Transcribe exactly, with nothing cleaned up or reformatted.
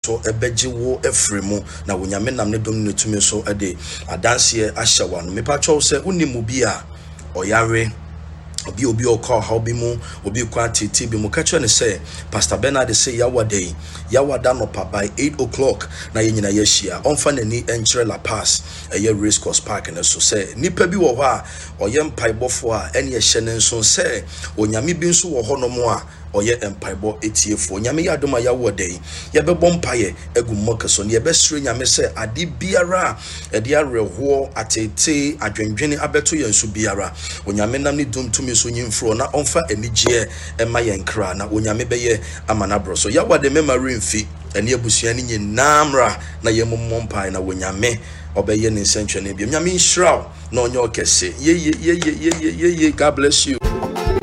so ebeji wo efremu na wonyame nam ne dom ne tumi so ede adanse ahyawa no mepa cho se unimu bia oyare obi obi okọ ha obi mu obi kwa titi bi mu ka cho ne say Pastor Bernard say yawadei yawada no pa by eight o'clock na ye nyina yehia onfa nani enkyere La Paz eye race course park na so say nipa bi wo ho a oye mpaibofo a ene ye hye ne nso say onyame bi nso wo ho no mo a oye empaibo etiefo nyame yadoma yawadei ye be bompaye egu mokeso ne ye be sure nyame say ade biara e de areho atete adwendwene abeto yenso biara onyame nam ne dum tumi so nyimfro na onfa enigye e ma yenkra na onyame beye amana bro so yawade memory mfi ene abusua ne nyinamra na ye mommompai na wonyame obeye ne nsentwe ne bi nyame nhyiraw na onye okese ye ye ye ye ye ye God bless you.